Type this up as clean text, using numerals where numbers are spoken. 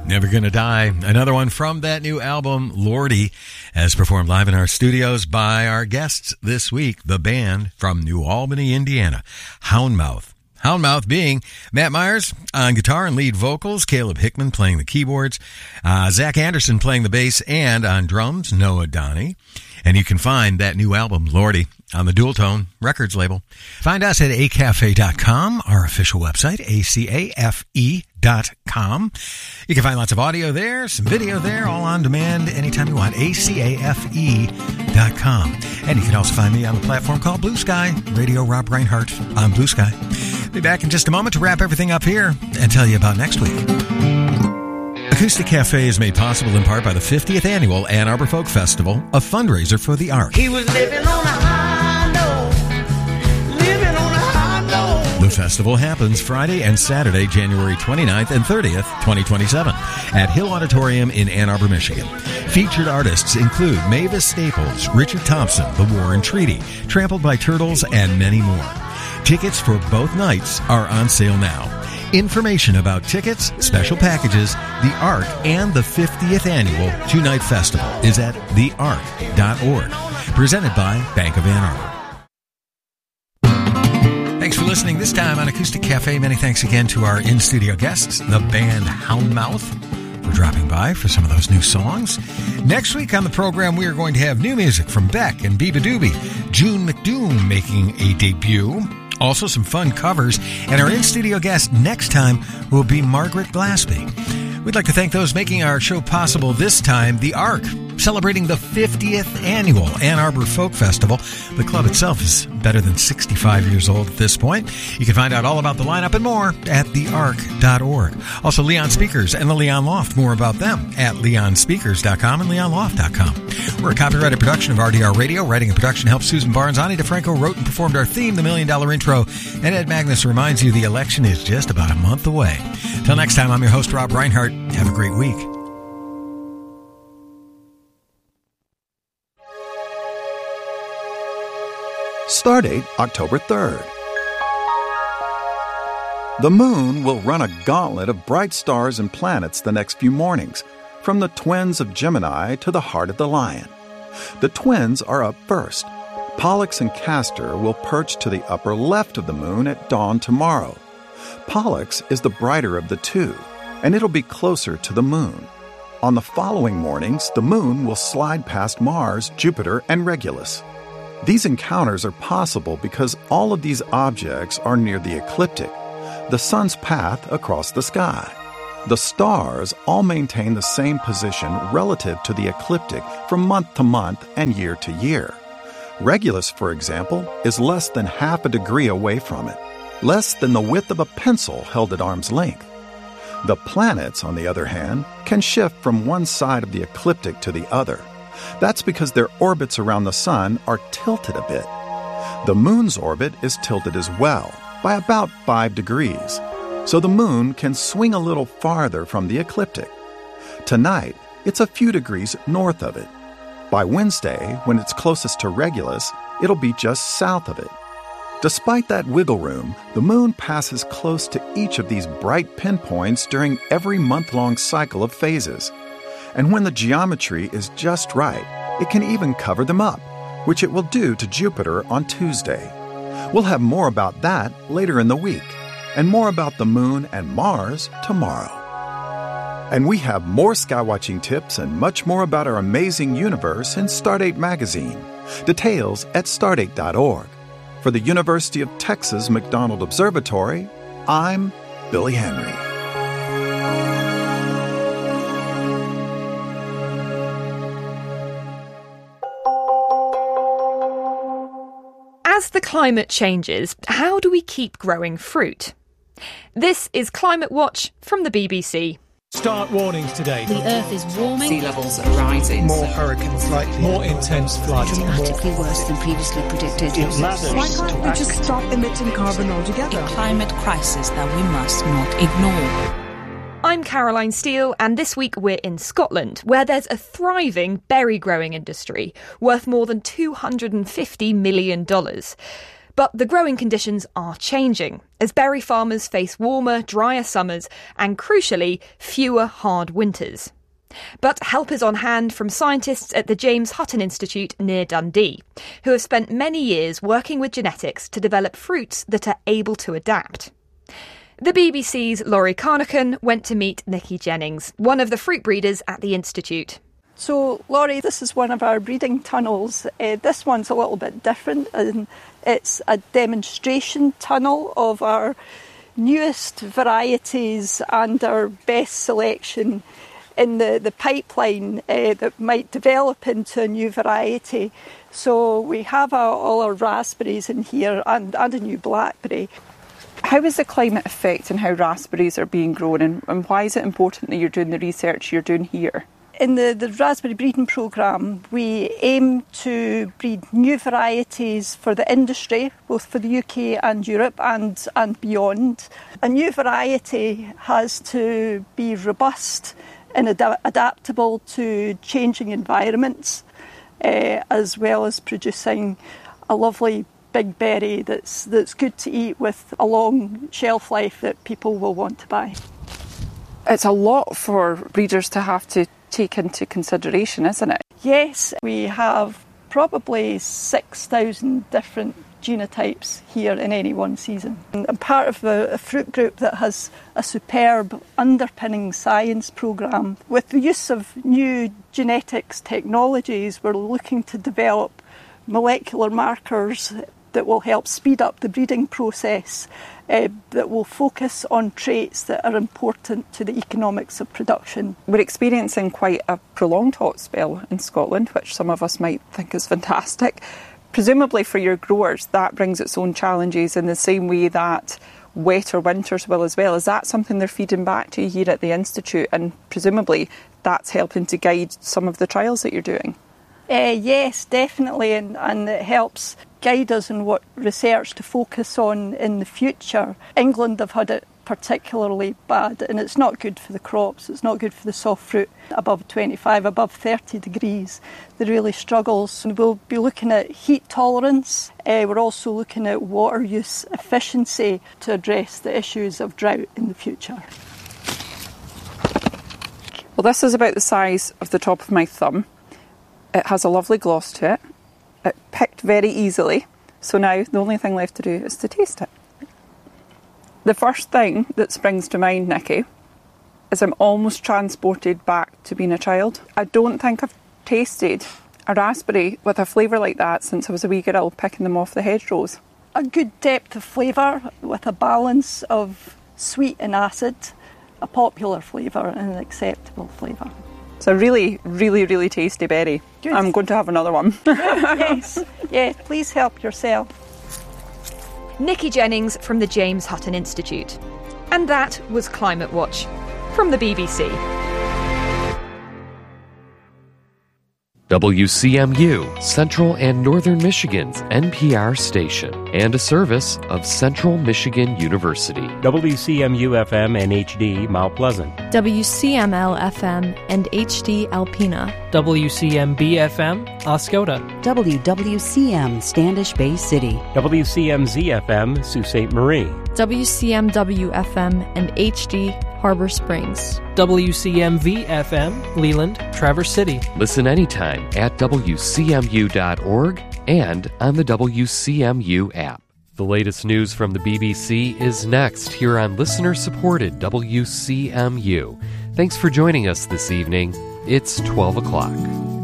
Never Gonna Die. Another one from that new album, Lordy, as performed live in our studios by our guests this week, the band from New Albany, Indiana, Houndmouth. Houndmouth being Matt Myers on guitar and lead vocals, Caleb Hickman playing the keyboards, Zach Anderson playing the bass, and on drums, Noah Donnie. And you can find that new album, Lordy, on the Dual Tone Records label. Find us at acafe.com, our official website, acafe.com. You can find lots of audio there, some video there, all on demand anytime you want, acafe.com. And you can also find me on the platform called Blue Sky, Radio Rob Reinhardt on Blue Sky. Be back in just a moment to wrap everything up here and tell you about next week. Acoustic Cafe is made possible in part by the 50th Annual Ann Arbor Folk Festival, a fundraiser for the Ark. He was living on a high note, living on a high note. The festival happens Friday and Saturday, January 29th and 30th, 2027, at Hill Auditorium in Ann Arbor, Michigan. Featured artists include Mavis Staples, Richard Thompson, The War and Treaty, Trampled by Turtles, and many more. Tickets for both nights are on sale now. Information about tickets, special packages, the Ark, and the 50th Annual Two-Night Festival is at theark.org. Presented by Bank of Ann Arbor. Thanks for listening this time on Acoustic Cafe. Many thanks again to our in-studio guests, the band Houndmouth, for dropping by for some of those new songs. Next week on the program, we are going to have new music from Beck and Biba Doobie, June McDoom making a debut. Also some fun covers, and our in-studio guest next time will be Margaret Glaspie. We'd like to thank those making our show possible this time, the Ark, celebrating the 50th Annual Ann Arbor Folk Festival. The club itself is better than 65 years old at this point. You can find out all about the lineup and more at theark.org. Also, Leon Speakers and the Leon Loft, more about them at leonspeakers.com and leonloft.com. We're a copyrighted production of RDR Radio. Writing and production helped Susan Barnes. Ani DeFranco wrote and performed our theme, The $1 Million Intro. And Ed Magnus reminds you the election is just about a month away. Till next time, I'm your host, Rob Reinhardt. Have a great week. Stardate October 3rd. The moon will run a gauntlet of bright stars and planets the next few mornings, from the twins of Gemini to the heart of the Lion. The twins are up first. Pollux and Castor will perch to the upper left of the moon at dawn tomorrow. Pollux is the brighter of the two, and it'll be closer to the moon. On the following mornings, the moon will slide past Mars, Jupiter, and Regulus. These encounters are possible because all of these objects are near the ecliptic, the sun's path across the sky. The stars all maintain the same position relative to the ecliptic from month to month and year to year. Regulus, for example, is less than half a degree away from it, less than the width of a pencil held at arm's length. The planets, on the other hand, can shift from one side of the ecliptic to the other. That's because their orbits around the sun are tilted a bit. The moon's orbit is tilted as well, by about 5 degrees, so the moon can swing a little farther from the ecliptic. Tonight, it's a few degrees north of it. By Wednesday, when it's closest to Regulus, it'll be just south of it. Despite that wiggle room, the moon passes close to each of these bright pinpoints during every month-long cycle of phases. And when the geometry is just right, it can even cover them up, which it will do to Jupiter on Tuesday. We'll have more about that later in the week, and more about the moon and Mars tomorrow. And we have more skywatching tips and much more about our amazing universe in Stardate Magazine. Details at stardate.org. For the University of Texas McDonald Observatory, I'm Billy Henry. As the climate changes, how do we keep growing fruit? This is Climate Watch from the BBC. Start warnings today. The Earth is warming. Sea levels are rising. More hurricanes likely. More intense floods. Dramatically worse than previously predicted. It matters. Why can't we just stop emitting carbon altogether? A climate crisis that we must not ignore. I'm Caroline Steele, and this week we're in Scotland, where there's a thriving berry growing industry worth more than $250 million. But the growing conditions are changing as berry farmers face warmer, drier summers and, crucially, fewer hard winters. But help is on hand from scientists at the James Hutton Institute near Dundee, who have spent many years working with genetics to develop fruits that are able to adapt. The BBC's Laurie Carnacan went to meet Nikki Jennings, one of the fruit breeders at the Institute. So, Laurie, this is one of our breeding tunnels. This one's a little bit different, and it's a demonstration tunnel of our newest varieties and our best selection in the pipeline that might develop into a new variety. So we have all our raspberries in here and a new blackberry. How is the climate affecting how raspberries are being grown, and why is it important that you're doing the research you're doing here? In the raspberry breeding programme, we aim to breed new varieties for the industry, both for the UK and Europe and beyond. A new variety has to be robust and adaptable to changing environments, as well as producing a lovely big berry that's good to eat with a long shelf life that people will want to buy. It's a lot for breeders to have to take into consideration, isn't it? Yes, we have probably 6,000 different genotypes here in any one season. I'm part of a fruit group that has a superb underpinning science programme. With the use of new genetics technologies, we're looking to develop molecular markers that will help speed up the breeding process, that will focus on traits that are important to the economics of production. We're experiencing quite a prolonged hot spell in Scotland, which some of us might think is fantastic. Presumably for your growers, that brings its own challenges in the same way that wetter winters will as well. Is that something they're feeding back to you here at the Institute? And presumably that's helping to guide some of the trials that you're doing? Yes, definitely, and it helps guide us in what research to focus on in the future. England have had it particularly bad, and it's not good for the crops, it's not good for the soft fruit above 25, above 30 degrees. They really struggles. And we'll be looking at heat tolerance. We're also looking at water use efficiency to address the issues of drought in the future. Well, this is about the size of the top of my thumb. It has a lovely gloss to it. It picked very easily. So now the only thing left to do is to taste it. The first thing that springs to mind, Nikki, is I'm almost transported back to being a child. I don't think I've tasted a raspberry with a flavour like that since I was a wee girl picking them off the hedgerows. A good depth of flavour with a balance of sweet and acid, a popular flavour and an acceptable flavour. It's a really, really, really tasty berry. Good. I'm going to have another one. Yes, yeah, please help yourself. Nikki Jennings from the James Hutton Institute. And that was Climate Watch from the BBC. WCMU, Central and Northern Michigan's NPR station, and a service of Central Michigan University. WCMU-FM and HD Mount Pleasant. WCML-FM and HD Alpena. WCMB-FM Oscoda. WWCM Standish Bay City. WCMZ-FM Sault Ste. Marie. WCMW-FM and HD Harbor Springs. WCMV-FM Leland, Traverse City. Listen anytime at WCMU.org and on the WCMU app. The latest news from the BBC is next here on listener-supported WCMU. Thanks for joining us this evening. It's 12 o'clock.